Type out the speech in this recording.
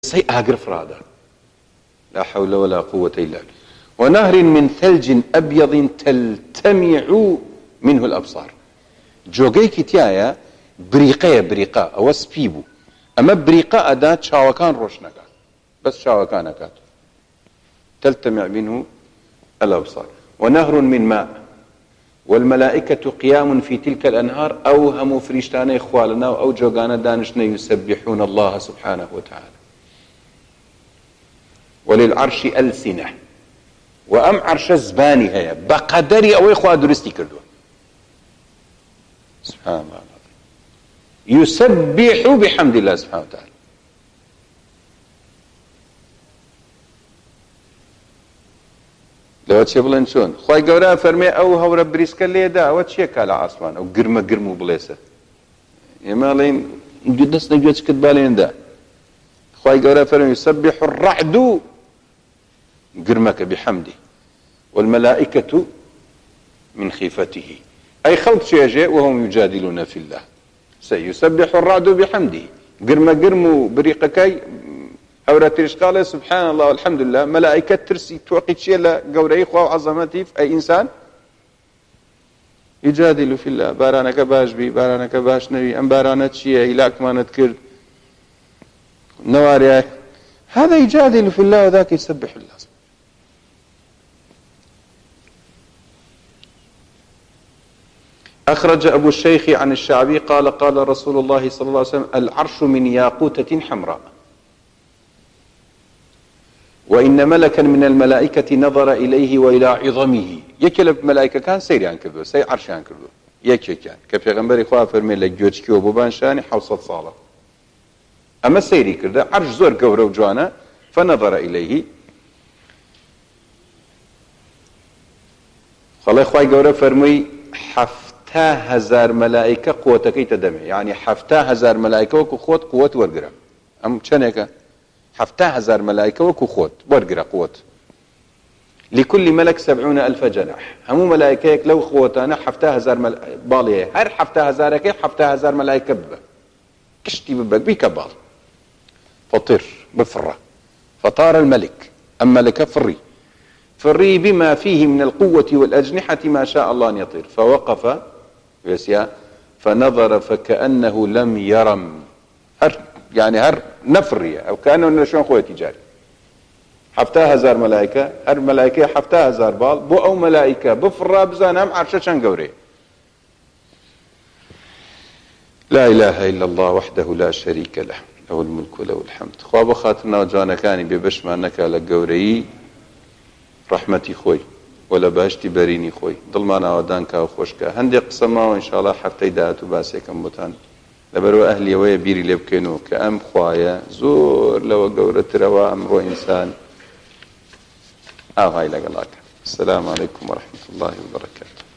سي اقر فرادا لا حول ولا قوة الا بالله. ونهر من ثلج ابيض تلتمع منه الابصار. جوگەیەکی تایە بریقە ئەوە سپی بوو، ئەمە بریقە ئەدا چاوەکان ڕۆشن نەکات، بەس چاوەکان نەکات. تلتمع منه الابصار. ونهر من ماء والملائكة قيام في تلك الأنهار أو هم فريشتاني خوالنا أو جوغانا دانشنا يسبحون الله سبحانه وتعالى. وللعرش ألسنة وأم عرش زباني هيا بقدر أو إخوة درستي كردوا سبحان الله يسبح بحمد الله سبحانه وتعالى. لو تشي بلن شون خوي گورا فرمي او هور بريسكا ليدا او تشي كالا عثمان او گرمو بليسه يمالين جدس نجوت كتبالين دا خوي گورا فرمي يسبح الرعد گرمك بحمده والملائكة من خيفته. اي خلط شيء وهم يجادلون في الله. سيسبح الرعد بحمده گرمو بريقكاي أورا ترشقال سبحان الله والحمد لله. ملائكة ترسي توقيت شيء لقوري إخوة وعظمتي في أي إنسان يجادل في الله. بارانك باش بي بارانك باش نبي أم بارانت شيء إلاك ما نذكر نواري هذا يجادل في الله وذاك يسبح الله. أخرج أبو الشيخ عن الشعبي قال قال رسول الله صلى الله عليه وسلم العرش من ياقوتة حمراء وإن ملكا من الملائكة نظر إليه وإلى عظمه. يكلب ملائكة كان سيري عن كردو سي عرش عن كردو يكي كان كبيغمبري خواه فرمي لجوجكي وبوبان شاني حوصة صالة أما سيري كرده عرش زور قورة وجوانا فنظر إليه خلاي خواه قورة فرمي 7,000 ملائكة قوتكي تدمي يعني 7,000 ملائكة وكو خوت قوة ورقرة أم چنكا 7,000 ملائكة وكو خوت ورقرة قوة لكل ملك 70,000 جناح. همو ملائكة لو خوتانا 7,000 باليه هر 7,000 كي 7,000 ملائكة ببا كشتي ببك بيك بال فطر بفرة فطار الملك أما لك فري بما فيه من القوة والأجنحة ما شاء الله أن يطير فوقف فنظر فكأنه لم يرم هر نفرية أو كأنه نشون خوية تجاري 7,000 ملائكة هر ملائكة 7,000 بال بو أو ملائكة بفرة بزانهم عرشة شان قوري. لا إله إلا الله وحده لا شريك له له الملك وله الحمد. خواب خاطرنا وجانا كاني ببشما نكا لقوري رحمتي خوي ولا باشتي بريني خوي ظلمانا ودانكا وخوشكا هندي قسما وإن شاء الله حتى يداتوا باسيكم بوتان لبرو أهلي ويا بيري لبكينو كأم خوايا زور لو قورت روا أمرو إنسان هاي لقلاك. السلام عليكم ورحمة الله وبركاته.